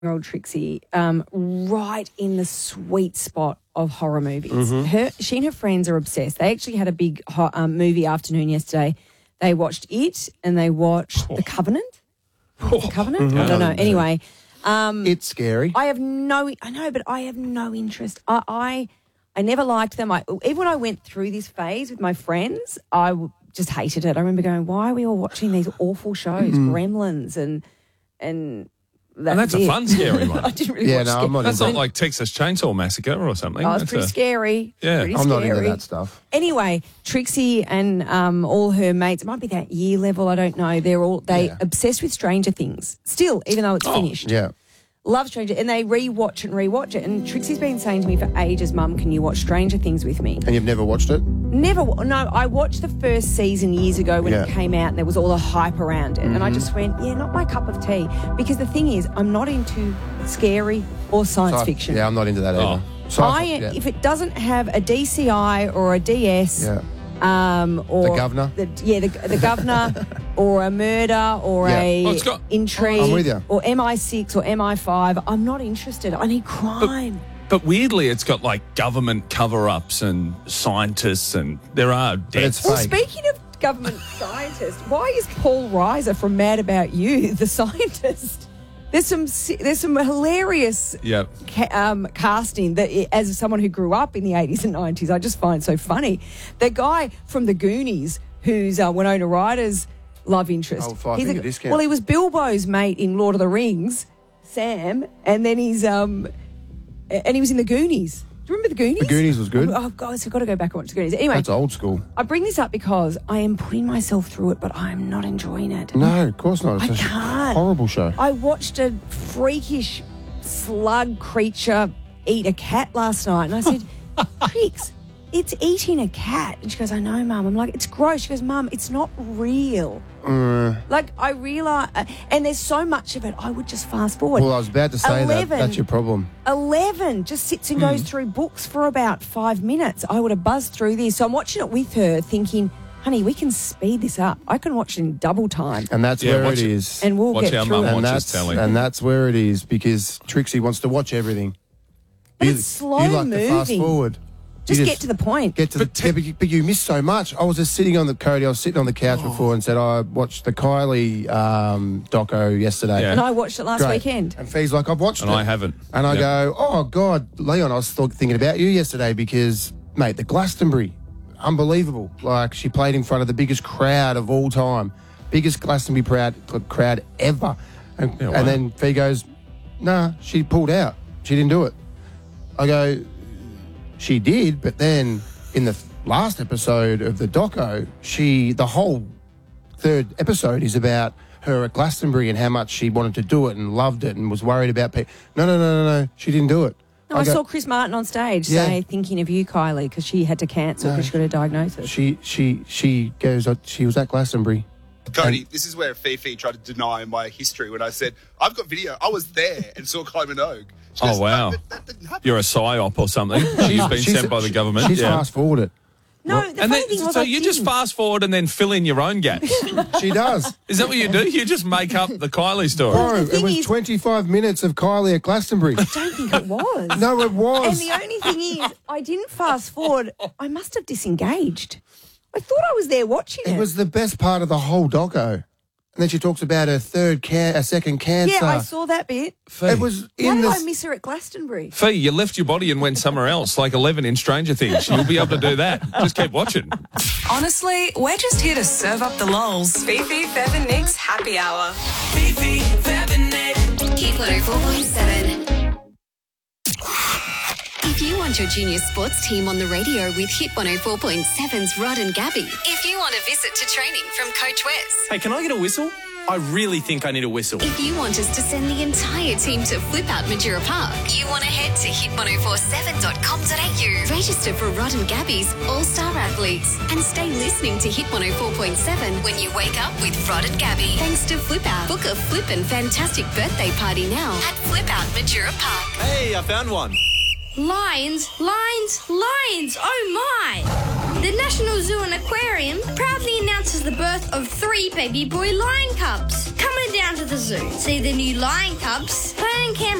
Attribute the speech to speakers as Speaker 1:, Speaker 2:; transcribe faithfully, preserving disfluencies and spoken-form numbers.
Speaker 1: old Trixie, um, right in the sweet spot of horror movies.
Speaker 2: Mm-hmm.
Speaker 1: Her, she and her friends are obsessed. They actually had a big ho- um, movie afternoon yesterday. They watched It and they watched
Speaker 2: Oh.
Speaker 1: The Covenant. The Covenant?
Speaker 2: Mm-hmm.
Speaker 1: I don't know. Anyway, um,
Speaker 3: It's scary.
Speaker 1: I have no. I know, but I have no interest. I, I, I never liked them. I even when I went through this phase with my friends, I w- just hated it. I remember going, "Why are we all watching these awful shows, Gremlins and and." That
Speaker 2: And that's
Speaker 1: was
Speaker 2: a
Speaker 1: it.
Speaker 2: fun, scary one.
Speaker 1: I didn't really
Speaker 3: Yeah,
Speaker 1: watch
Speaker 3: no,
Speaker 1: scary.
Speaker 3: I'm not
Speaker 2: That's
Speaker 3: into
Speaker 2: not like Texas Chainsaw Massacre or something.
Speaker 1: Oh, it's
Speaker 2: That's
Speaker 1: pretty
Speaker 2: a-
Speaker 1: scary.
Speaker 2: Yeah.
Speaker 1: Pretty
Speaker 3: I'm not
Speaker 1: scary.
Speaker 3: into that stuff.
Speaker 1: Anyway, Trixie and um, all her mates, it might be that year level, I don't know. They're all they
Speaker 3: Yeah.
Speaker 1: obsessed with Stranger Things. Still, even though it's
Speaker 2: Oh,
Speaker 1: finished.
Speaker 3: Yeah.
Speaker 1: Love Stranger, and they re-watch and re-watch it. And Trixie's been saying to me for ages, "Mum, can you watch Stranger Things with me?"
Speaker 3: And you've never watched it?
Speaker 1: Never. wa- No, I watched the first season years ago when it
Speaker 3: Yeah.
Speaker 1: came out, and there was all the hype around it, and I just went, "Yeah, not my cup of tea." Because the thing is, I'm not into scary or science
Speaker 3: Sci-
Speaker 1: fiction.
Speaker 3: Yeah, I'm not into that either.
Speaker 2: Oh.
Speaker 3: Sci-fi,
Speaker 1: I,
Speaker 3: yeah.
Speaker 1: if it doesn't have a D C I or a D S,
Speaker 3: Yeah.
Speaker 1: um, or
Speaker 3: The governor?
Speaker 1: the, yeah, the, the governor, or a murder, or
Speaker 3: Yeah.
Speaker 1: a
Speaker 2: Well, it's got-
Speaker 1: intrigue,
Speaker 3: I'm with you.
Speaker 1: or M I six or M I five, I'm not interested. I need crime.
Speaker 2: But weirdly, it's got like government cover-ups and scientists, and there are
Speaker 3: But
Speaker 2: deaths.
Speaker 3: it's
Speaker 1: well,
Speaker 3: fake.
Speaker 1: speaking of government scientists, why is Paul Reiser from Mad About You the scientist? There's some si- there's some hilarious
Speaker 2: Yeah.
Speaker 1: ca- um, casting that, i- as someone who grew up in the eighties and nineties, I just find so funny. The guy from the Goonies, who's uh, Winona Ryder's love interest.
Speaker 3: Oh, five
Speaker 1: he's
Speaker 3: finger
Speaker 1: a-
Speaker 3: discount.
Speaker 1: Well, he was Bilbo's mate in Lord of the Rings, Sam, and then he's um, a- and he was in the Goonies. Do you remember the Goonies?
Speaker 3: The Goonies was good.
Speaker 1: Oh, God, I've got to go back and watch the Goonies. Anyway,
Speaker 3: That's old school.
Speaker 1: I bring this up because I am putting myself through it, but I'm not enjoying it.
Speaker 3: No, of course not. It's
Speaker 1: I
Speaker 3: a
Speaker 1: can't.
Speaker 3: horrible show.
Speaker 1: I watched a freakish slug creature eat a cat last night, and I said, Trix, it's eating a cat. And she goes, I know, Mum. I'm like, it's gross. She goes, Mum, it's not real.
Speaker 3: Uh,
Speaker 1: Like, I realise, uh, and there's so much of it, I would just fast forward.
Speaker 3: well, I was about to say that.
Speaker 1: eleven
Speaker 3: That's your problem.
Speaker 1: eleven just sits and goes through books for about five minutes. I would have buzzed through this. So I'm watching it with her thinking, honey, we can speed this up. I can watch it in double time
Speaker 3: And that's
Speaker 2: Yeah,
Speaker 3: where
Speaker 2: watch
Speaker 3: it
Speaker 2: it.
Speaker 3: is.
Speaker 1: and we'll
Speaker 2: Watch
Speaker 1: get
Speaker 2: our
Speaker 1: through
Speaker 2: mum
Speaker 1: it.
Speaker 3: and
Speaker 2: watches
Speaker 3: that's
Speaker 2: telly.
Speaker 3: and that's where it is because Trixie wants to watch everything.
Speaker 1: But
Speaker 3: you,
Speaker 1: it's slow
Speaker 3: you like to fast
Speaker 1: moving.
Speaker 3: forward.
Speaker 1: Just
Speaker 3: You
Speaker 1: get to the point.
Speaker 3: Get to
Speaker 2: But
Speaker 3: the,
Speaker 2: te-
Speaker 3: yeah, but, you, but you missed so much. I was just sitting on the Cody. I was sitting on the couch before and said I watched the Kylie um, doco yesterday.
Speaker 2: Yeah.
Speaker 1: And I watched it last
Speaker 3: Great.
Speaker 1: weekend.
Speaker 3: And Fee's like, I've watched
Speaker 2: And
Speaker 3: it.
Speaker 2: I haven't.
Speaker 3: And I
Speaker 2: Yep.
Speaker 3: go, oh, God, Leon, I was th- thinking about you yesterday because, mate, the Glastonbury, unbelievable. Like, she played in front of the biggest crowd of all time, biggest Glastonbury proud, crowd ever. And,
Speaker 2: Yeah, wow.
Speaker 3: and then Fee goes, nah, she pulled out. She didn't do it. I go, she did, but then in the last episode of the doco, she, the whole third episode is about her at Glastonbury and how much she wanted to do it and loved it and was worried about people. No, no, no, no, no. She didn't do it.
Speaker 1: No, I,
Speaker 3: go-
Speaker 1: saw Chris Martin on stage
Speaker 3: Yeah.
Speaker 1: say, thinking of you, Kylie, because she had to cancel because she got a diagnosis.
Speaker 3: She, she, she goes, uh, she was at Glastonbury.
Speaker 4: Cody, this is where Fifi tried to deny my history when I said, I've got video. I was there and saw Kylie Minogue. She
Speaker 2: Oh,
Speaker 4: goes, "No,
Speaker 2: wow.
Speaker 4: that, that didn't happen."
Speaker 2: You're a psyop or something. She's been
Speaker 3: She's-
Speaker 2: sent by the
Speaker 3: she-
Speaker 2: government.
Speaker 3: She's
Speaker 2: yeah.
Speaker 3: fast forwarded.
Speaker 1: No, the
Speaker 2: And
Speaker 1: funny
Speaker 2: then,
Speaker 1: thing was
Speaker 2: so
Speaker 1: I
Speaker 2: you just
Speaker 1: didn't.
Speaker 2: fast forward and then fill in your own gaps.
Speaker 3: She does.
Speaker 2: Is that what you do? You just make up the Kylie story.
Speaker 3: Bro,
Speaker 1: the
Speaker 3: it
Speaker 1: thing
Speaker 3: was
Speaker 1: is-
Speaker 3: twenty-five minutes of Kylie at Glastonbury.
Speaker 1: I don't think it was.
Speaker 3: No, it
Speaker 1: And
Speaker 3: was.
Speaker 1: the only thing is, I didn't fast forward. I must have disengaged. I thought I was there watching it.
Speaker 3: It was the best part of the whole doco. And then she talks about her third, can- a second cancer.
Speaker 1: yeah, I saw that bit.
Speaker 3: It was
Speaker 1: Why
Speaker 3: in
Speaker 1: did
Speaker 3: the.
Speaker 1: I miss her at Glastonbury?
Speaker 2: Fee, you left your body and went somewhere else, like Eleven in Stranger Things. You'll be able to do that. Just keep watching.
Speaker 5: Honestly, we're just here to serve up the lols. Fifi, Fev and Nick's happy hour.
Speaker 6: Fifi, Fev and Nick.
Speaker 7: Hit one oh four point seven. If you want your junior sports team on the radio with Hit one oh four point seven's Rod and Gabby. If you want a visit to training from Coach Wes.
Speaker 6: Hey, can I get a whistle? I really think I need a whistle.
Speaker 7: If you want us to send the entire team to Flip Out Majura Park. You want to head to hit one oh four seven dot com dot a u. Register for Rod and Gabby's All-Star Athletes. And stay listening to Hit one oh four point seven when you wake up with Rod and Gabby. Thanks to Flip Out. Book a flippin' fantastic birthday party now at Flip Out Majura Park.
Speaker 6: Hey, I found one.
Speaker 8: Lines, lines, lines, oh my! The National Zoo and Aquarium proudly announces the birth of three baby boy lion cubs. Coming down to the zoo, see the new lion cubs playing in Canberra.